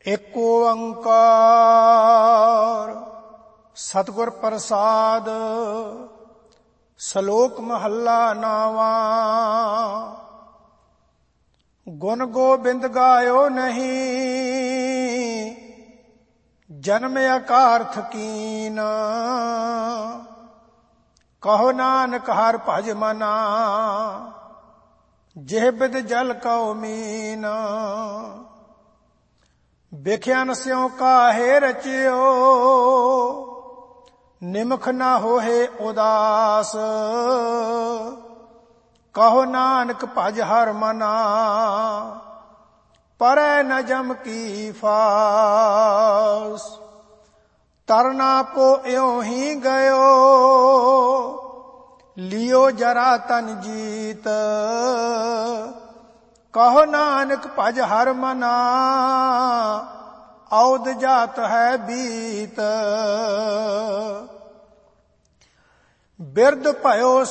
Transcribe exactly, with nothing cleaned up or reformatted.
ਏਕ ਓੰਕਾਰ ਸਤਿਗੁਰ ਪ੍ਰਸਾਦ। ਸ਼ਲੋਕ ਮਹੱਲਾ ਨਾਵਾਂ। ਗੁਣ ਗੋਬਿੰਦ ਗਾਇਓ ਨਹੀਂ, ਜਨਮ ਅਕਾਰਥ ਕੀਨ। ਕਹੋ ਨਾਨਕ ਹਰਿ ਭਜ ਮਨਾ, ਜਿਹ ਬਿਦ ਜਲ ਕਉ ਮੀਨ। ਵਿਖਿਆਨ ਸਿਉ ਕਾਹੇ ਰਚਿਓ, ਨਿਮਖ ਨਾ ਹੋਏ ਉਦਾਸ। ਕਹੋ ਨਾਨਕ ਭਜ ਹਰਿ ਮਨਾ, ਪਰੈ ਨ ਜਮ ਕੀ ਫਾਸ। ਤਰਨਾ ਪੋ ਇਉ ਹੀ ਗਇਓ, ਲਿਓ ਜਰਾ ਤਨ ਜੀਤ। ਕਹੋ ਨਾਨਕ ਭਜ ਹਰਿ ਮਨਾ, ਔਦ ਜਾਤ ਹੈ ਬੀਤ। ਬਿਰਧ ਭਇਓ